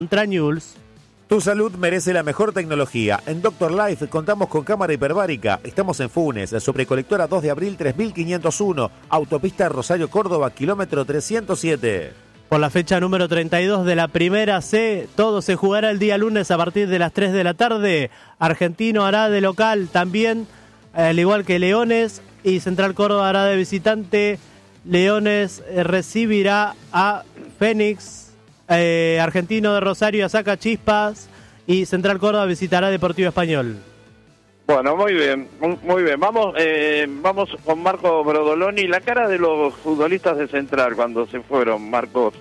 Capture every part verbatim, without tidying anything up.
contra Newell's. Tu salud merece la mejor tecnología. En Doctor Life contamos con cámara hiperbárica. Estamos en Funes, sobre Colectora dos de abril tres mil quinientos uno, Autopista Rosario Córdoba, kilómetro trescientos siete. Por la fecha número treinta y dos de la Primera C, todo se jugará el día lunes a partir de las tres de la tarde. Argentino hará de local también, al igual que Leones, y Central Córdoba hará de visitante. Leones eh, recibirá a Fénix. Eh, Argentino de Rosario a Saca Chispas y Central Córdoba visitará Deportivo Español. Bueno, muy bien, muy bien. Vamos eh, vamos con Marco Brodoloni. La cara de los futbolistas de Central cuando se fueron, Marcos.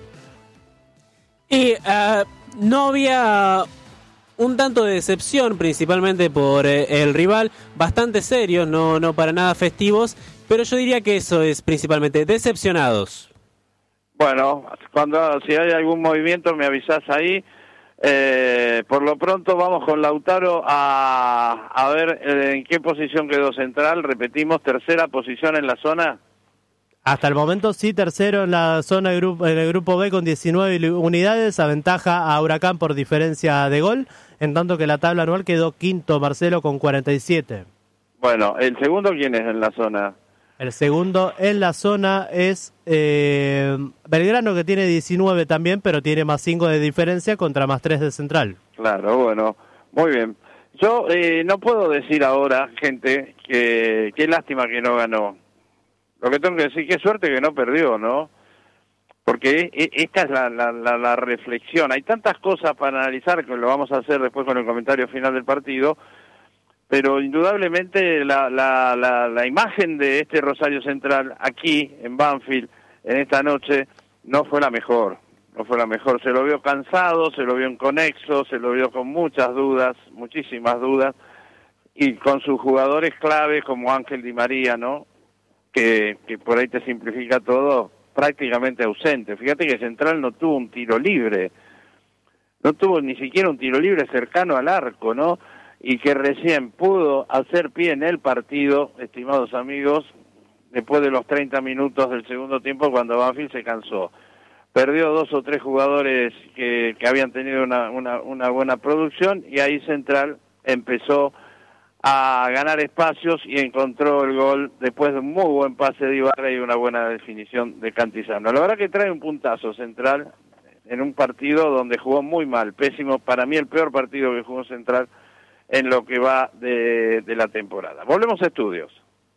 Y uh, no había un tanto de decepción, principalmente por eh, el rival, bastante serios, no, no para nada festivos, pero yo diría que eso es principalmente decepcionados. Bueno, cuando si hay algún movimiento me avisás ahí. Eh, por lo pronto vamos con Lautaro a, a ver eh, en qué posición quedó Central. Repetimos, tercera posición en la zona. Hasta el momento sí, tercero en la zona de grupo, en el grupo B con diecinueve unidades, aventaja a Huracán por diferencia de gol, en tanto que la tabla anual quedó quinto Marcelo con cuarenta y siete. Bueno, ¿el segundo quién es en la zona? El segundo en la zona es eh, Belgrano, que tiene diecinueve también, pero tiene más cinco de diferencia contra más tres de Central. Claro, bueno, muy bien. Yo eh, no puedo decir ahora, gente, que qué lástima que no ganó. Lo que tengo que decir, qué suerte que no perdió, ¿no? Porque e, esta es la, la, la, la reflexión. Hay tantas cosas para analizar, que lo vamos a hacer después con el comentario final del partido, pero indudablemente la, la, la, la imagen de este Rosario Central aquí en Banfield en esta noche no fue la mejor, no fue la mejor. Se lo vio cansado, se lo vio inconexo, se lo vio con muchas dudas, muchísimas dudas, y con sus jugadores claves como Ángel Di María, ¿no? Que, que por ahí te simplifica todo, prácticamente ausente. Fíjate que Central no tuvo un tiro libre, no tuvo ni siquiera un tiro libre cercano al arco, ¿no? Y que recién pudo hacer pie en el partido, estimados amigos, después de los treinta minutos del segundo tiempo, cuando Banfield se cansó. Perdió dos o tres jugadores que, que habían tenido una, una, una buena producción, y ahí Central empezó a ganar espacios y encontró el gol después de un muy buen pase de Ibarra y una buena definición de Cantizano. La verdad que trae un puntazo Central en un partido donde jugó muy mal, pésimo, para mí el peor partido que jugó Central en lo que va de, de la temporada. Volvemos a estudios.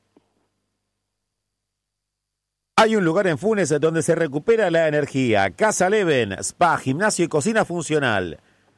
Hay un lugar en Funes donde se recupera la energía. Casa Leven, spa, gimnasio y cocina funcional.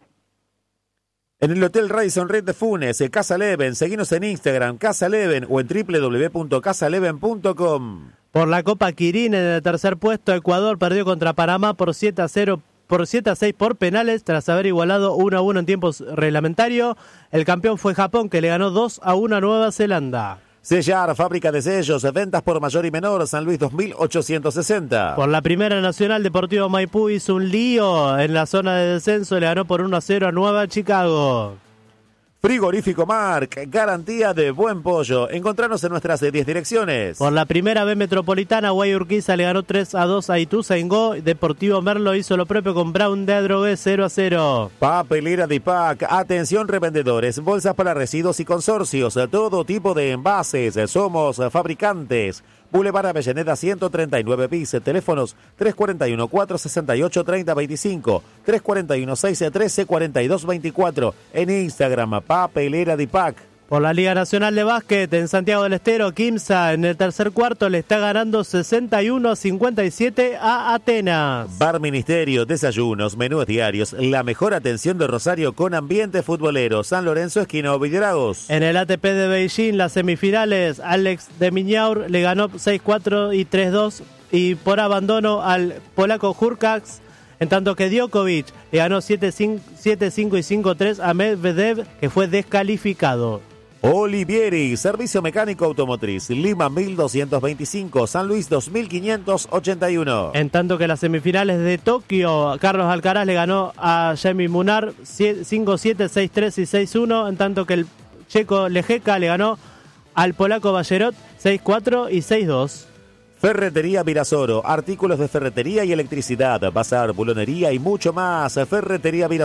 En el Hotel Radisson Red de Funes, Casa Leven, seguinos en Instagram, Casa Leven, o en doble u doble u doble u punto casa leven punto com. Por la Copa Quirín, en el tercer puesto, Ecuador perdió contra Panamá por siete a cero. Por siete a seis por penales, tras haber igualado uno a uno en tiempos reglamentarios. El campeón fue Japón, que le ganó dos a uno a Nueva Zelanda. Sellar, fábrica de sellos, ventas por mayor y menor, San Luis dos mil ochocientos sesenta. Por la Primera Nacional, Deportivo Maipú hizo un lío en la zona de descenso, le ganó por uno a cero a Nueva Chicago. Frigorífico Marc, garantía de buen pollo. Encontranos en nuestras diez direcciones. Por la Primera B Metropolitana, Guayurquiza le ganó tres a dos a Ituzaingó. Deportivo Merlo hizo lo propio con Brown de Adrogué cero a cero. Papelera Dipac, atención revendedores, bolsas para residuos y consorcios, todo tipo de envases, somos fabricantes. Boulevard Avellaneda ciento treinta y nueve bis, teléfonos tres cuatro uno, cuatro seis ocho, tres cero dos cinco, tres cuatro uno, seis uno tres, cuatro dos dos cuatro, en Instagram, Papelera Dipac. Por la Liga Nacional de Básquet, en Santiago del Estero, Quimsa en el tercer cuarto le está ganando sesenta y uno a cincuenta y siete a Atenas. Bar Ministerio, desayunos, menús diarios, la mejor atención de Rosario con ambiente futbolero. San Lorenzo, esquina Villagos. En el A T P de Beijing, las semifinales, Alex de Miñaur le ganó seis cuatro y tres dos, y por abandono al polaco Hurkacz, en tanto que Djokovic le ganó siete cinco y cinco tres a Medvedev, que fue descalificado. Olivieri, servicio mecánico automotriz, Lima mil doscientos veinticinco, San Luis dos mil quinientos ochenta y uno. En tanto que las semifinales de Tokio, Carlos Alcaraz le ganó a Jamie Munar cinco siete, seis tres y seis uno, en tanto que el checo Lejeka le ganó al polaco Ballerot seis cuatro y seis dos. Ferretería Virasoro, artículos de ferretería y electricidad, bazar, bulonería y mucho más. Ferretería Virasoro.